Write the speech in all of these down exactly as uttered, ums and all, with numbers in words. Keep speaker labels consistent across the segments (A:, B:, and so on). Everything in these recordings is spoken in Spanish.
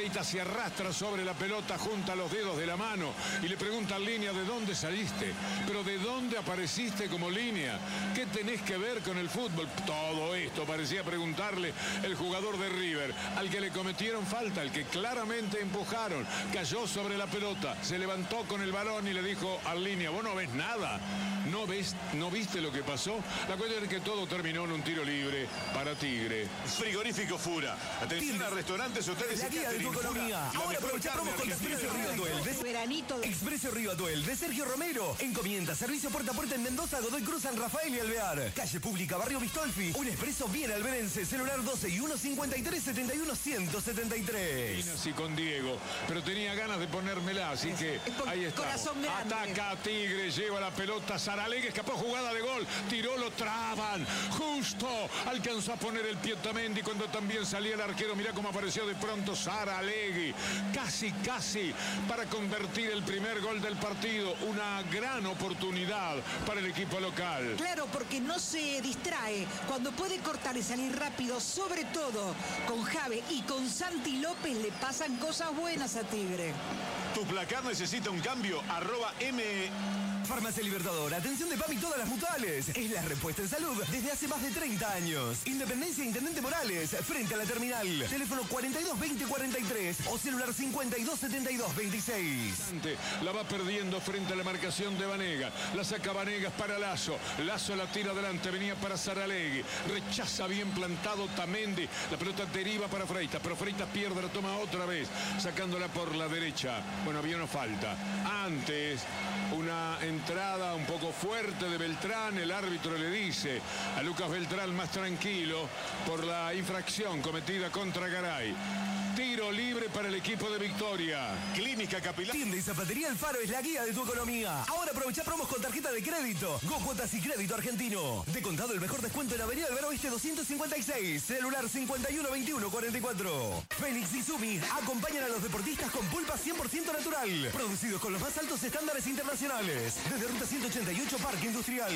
A: Freitas se arrastra sobre la pelota, junta los dedos de la mano y le pregunta a Línea de dónde saliste, pero de dónde apareciste como Línea, qué tenés que ver con el fútbol. Todo esto parecía preguntarle el jugador de River, al que le cometieron falta, al que claramente empujaron, cayó sobre la pelota, se levantó con el balón y le dijo a Línea, vos no ves nada, no ves, no viste lo que pasó. La cuestión es que todo terminó en un tiro libre para Tigre.
B: Frigorífico Fura. Atención a restaurantes, hoteles
C: la
B: y
C: guía de tu economía. Ahora aprovecha promos con Expreso Río Atuel.
D: Veranito.
C: Expreso Río Atuel de Sergio Romero. Encomienda, servicio puerta a puerta en Mendoza, Godoy Cruz, San Rafael y Alvear. Calle Pública, Barrio Bistolfi. Un expreso bien alberense. Celular doce y uno cincuenta y tres setenta y uno ciento setenta y tres.
A: Así con Diego, pero tenía ganas de ponérmela, así
D: Es-
A: que
D: es por
A: ahí está.
D: corazón grande.
A: Ataca a Tigre, lleva la pelota Saralegui, escapó jugada de gol, tiró, lo traban. Justo alcanzó a poner el pie Otamendi cuando también salía el arquero. Mirá cómo apareció de pronto Saralegui. Casi, casi para convertir el primer gol del partido. Una gran oportunidad para el equipo local.
D: Claro, porque no se distrae. Cuando puede cortar y salir rápido, sobre todo con Jave y con Santi López, le pasan cosas buenas a Tigre.
B: Tu placar necesita un cambio. Arroba M.
C: Farmacia Libertador, atención de P A M y todas las mutuales. Es la respuesta en salud desde hace más de treinta años. Independencia Intendente Morales, frente a la terminal. Teléfono cuarenta y dos veinte cuarenta y tres o celular cincuenta y dos setenta y dos veintiséis.
A: La va perdiendo frente a la marcación de Vanega. La saca Vanegas para Lazo. Lazo la tira adelante. Venía para Saralegui. Rechaza bien plantado Otamendi. La pelota deriva para Freitas, pero Freitas pierde, la toma otra vez, sacándola por la derecha. Bueno, había una falta. Antes, una entrada un poco fuerte de Beltrán. El árbitro le dice a Lucas Beltrán más tranquilo por la infracción cometida contra Garay. Tiro libre para el equipo de Victoria.
B: Clínica Capilar.
C: Tienda y Zapatería El Faro es la guía de tu economía. Ahora aprovecha promos con tarjeta de crédito. Go Cuotas y Crédito Argentino. De contado el mejor descuento en Avenida Alvear Oeste doscientos cincuenta y seis. Celular cincuenta y uno veintiuno cuarenta y cuatro. Fénix y Sumi acompañan a los deportistas con pulpa cien por ciento natural. Producidos con los más altos estándares internacionales. Desde Ruta ciento ochenta y ocho Parque Industrial.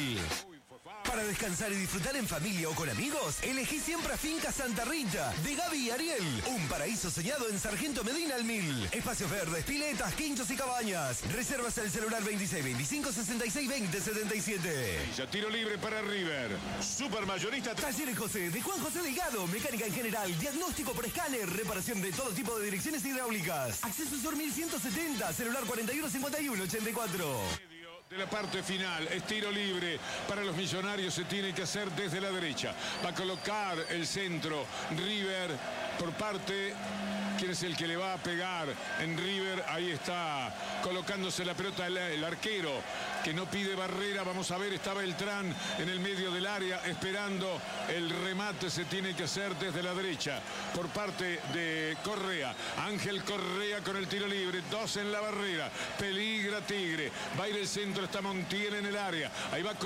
C: Para descansar y disfrutar en familia o con amigos, elegí siempre a Finca Santa Rita, de Gaby y Ariel. Un paraíso soñado en Sargento Medina al Mil. Espacios verdes, piletas, quinchos y cabañas. Reservas al celular veintiséis veinticinco sesenta y seis veinte setenta y siete.
A: Ya tiro libre para River.
B: Supermayorista.
C: Talleres José, de Juan José Delgado. Mecánica en general, diagnóstico por escáner, reparación de todo tipo de direcciones hidráulicas. Acceso Sur mil ciento setenta, celular cuarenta y uno cincuenta y uno ochenta y cuatro.
A: De la parte final, es tiro libre para los Millonarios, se tiene que hacer desde la derecha. Va a colocar el centro River por parte. ¿Quién es el que le va a pegar en River? Ahí está colocándose la pelota el, el arquero, que no pide barrera. Vamos a ver, está Beltrán en el medio del área esperando el remate. Se tiene que hacer desde la derecha por parte de Correa. Ángel Correa con el tiro libre, dos en la barrera. Peligra Tigre. Va a ir el centro, está Montiel en el área. Ahí va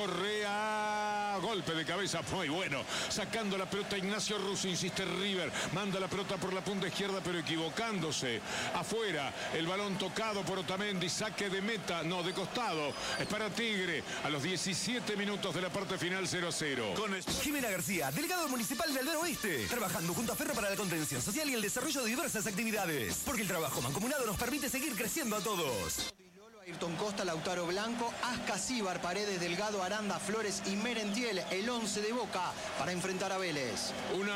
A: Correa. Golpe de cabeza muy bueno. Sacando la pelota Ignacio Russo, insiste River. Manda la pelota por la punta izquierda, pero equivocándose. Afuera, el balón tocado por Otamendi. Saque de meta, no, de costado. Es para Tigre. A los diecisiete minutos de la parte final, cero a cero.
B: Con esto.
C: Jimena García, delegado municipal de Alvear Oeste, trabajando junto a Ferro para la contención social y el desarrollo de diversas actividades. Porque el trabajo mancomunado nos permite seguir creciendo a todos.
E: Ayrton Costa, Lautaro Blanco, Asca, Cibar, Paredes, Delgado, Aranda, Flores y Merentiel, el once de Boca para enfrentar a Vélez.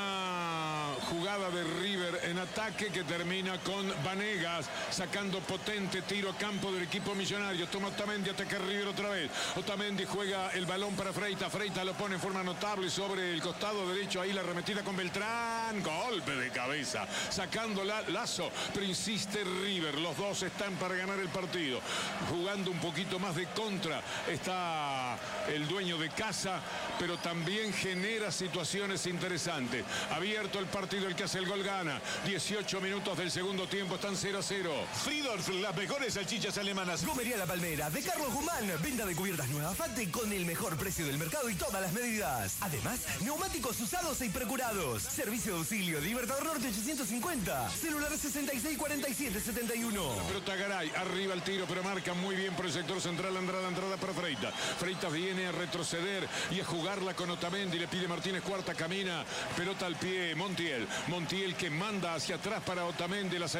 A: Una jugada de River en ataque que termina con Vanegas sacando potente tiro a campo del equipo millonario. Toma Otamendi, ataca River otra vez. Otamendi juega el balón para Freitas. Freitas lo pone en forma notable sobre el costado derecho. Ahí la arremetida con Beltrán. Golpe de cabeza. Sacándola Lazo. Pero insiste River. Los dos están para ganar el partido. Jugando un poquito más de contra está el dueño de casa, pero también genera situaciones interesantes. Abierto el partido, el que hace el gol gana. dieciocho minutos del segundo tiempo, están cero a cero.
B: Fridolf, las mejores salchichas alemanas.
C: Gomería La Palmera, de Carlos Guzmán. Venta de cubiertas nuevas Fate con el mejor precio del mercado y todas las medidas. Además, neumáticos usados y precurados. Servicio de auxilio, Libertador Norte ochocientos cincuenta. Celular sesenta y seis cuarenta y siete setenta y uno.
A: Pelota Garay, arriba el tiro, pero marca muy bien por el sector central. Andrada, Andrada para Freitas. Freitas viene a retroceder y a jugarla con Otamendi. Le pide Martínez Cuarta, camina. Pelota al pie, Montiel. Montiel que manda hacia atrás para Otamendi. La